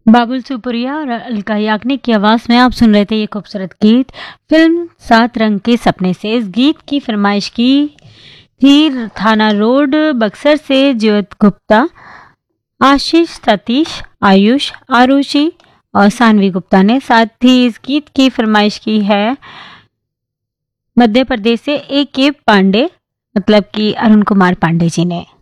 बाबुल सुपुरिया और अलका याग्निक की आवाज़ में आप सुन रहे थे ये खूबसूरत गीत फिल्म सात रंग के सपने से। इस गीत की फरमाइश की थी थाना रोड बक्सर से ज्योत गुप्ता, आशीष, सतीश, आयुष, आरुषि और सानवी गुप्ता ने। साथ ही इस गीत की फरमाइश की है मध्य प्रदेश से ए के पांडे, मतलब कि अरुण कुमार पांडे जी ने।